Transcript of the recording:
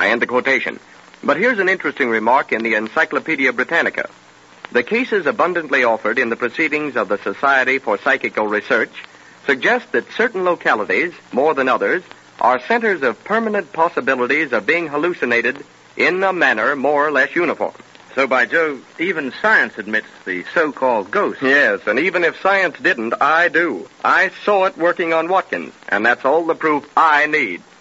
I end the quotation. But here's an interesting remark in the Encyclopedia Britannica. The cases abundantly offered in the proceedings of the Society for Psychical Research suggest that certain localities, more than others, are centers of permanent possibilities of being hallucinated in a manner more or less uniform. So, by Jove, even science admits the so-called ghost. Yes, and even if science didn't, I do. I saw it working on Watkins, and that's all the proof I need.